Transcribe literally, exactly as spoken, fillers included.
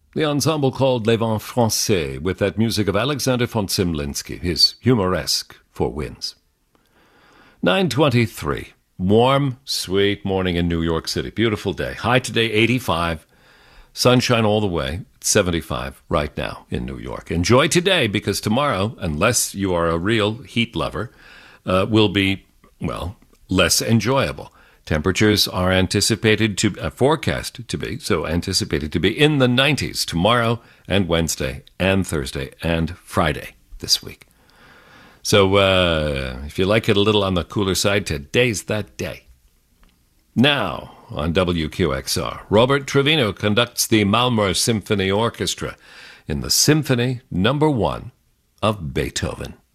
The ensemble called Les Vents Français with that music of Alexander von Zemlinsky, his Humoresque for winds. nine twenty-three. Warm, sweet morning in New York City. Beautiful day. High today, eighty-five. Sunshine all the way. seventy-five right now in New York. Enjoy today because tomorrow, unless you are a real heat lover, uh, will be, well, less enjoyable. Temperatures are anticipated to, uh, forecast to be, so anticipated to be in the nineties tomorrow and Wednesday and Thursday and Friday this week. So uh, if you like it a little on the cooler side, today's that day. Now, on W Q X R, Robert Trevino conducts the Malmö Symphony Orchestra in the Symphony Number One of Beethoven.